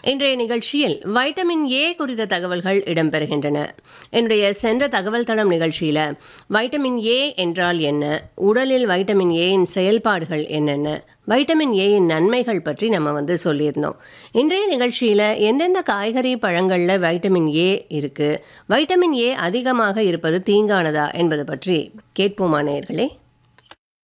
இன்றைய நிகழ்ச்சியில் vitamin A குறித்த தகவல்கள் இடம்பெறுகின்றன. என்னுடைய சென்ற தகவல் தளம் நிகழ்ச்சியில் வைட்டமின் ஏ என்றால் என்ன, உடலில் வைட்டமின் ஏயின் செயல்பாடுகள் என்னென்ன, வைட்டமின் ஏயின் நன்மைகள் பற்றி நம்ம சொல்லியிருந்தோம். இன்றைய நிகழ்ச்சியில் எந்தெந்த காய்கறி பழங்களில் வைட்டமின் ஏ இருக்குது, வைட்டமின் ஏ அதிகமாக இருப்பது தீங்கானதா என்பது பற்றி கேட்போமா நேயர்களே?